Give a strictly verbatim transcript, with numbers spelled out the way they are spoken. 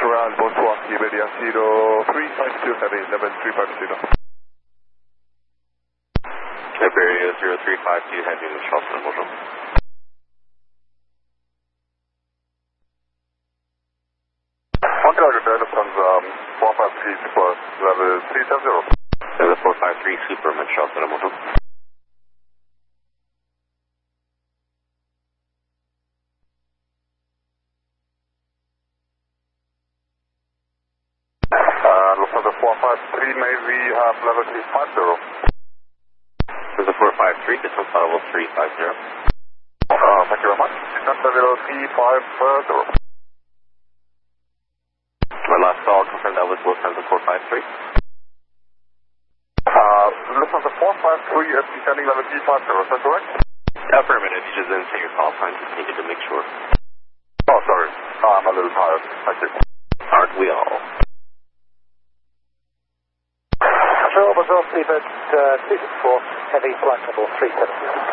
around Boswaki, Media zero three five two Heavy, eleven three five zero. Iberia zero three five two Heavy, Charleston, bonjour. One target there, Lufthansa um, four five three Super, level three seven zero. Level four five three Super, Charleston, bonjour. Lufthansa four five three, may we have level three five zero? This is four five three, this one's level three five zero. Uh, thank you very much. That's level three five zero. My last call confirmed that was Lufthansa four five three. Uh, Lufthansa four five three is descending level three five zero, is that correct? Affirmative, you just didn't say your call sign, just needed to make sure. Oh, sorry. Uh, I'm a little tired. Thank you. Aren't we all? Control, Brazil, Seabird uh, two six four, heavy flight level three seven zero.